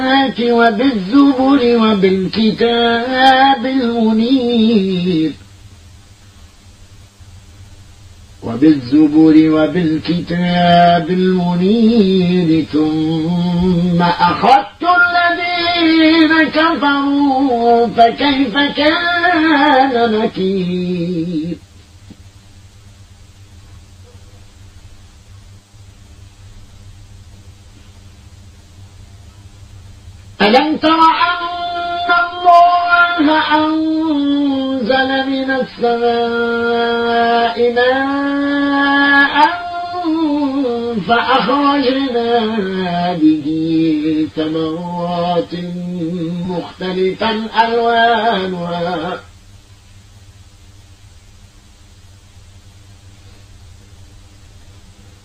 وبالزبر وبالكتاب المنير ثم أخذت الذين كفروا فكيف كان نكير. ألم تر أن الله أنزل من السماء ماء فأخرجنا به ثمرات مختلفا ألوانها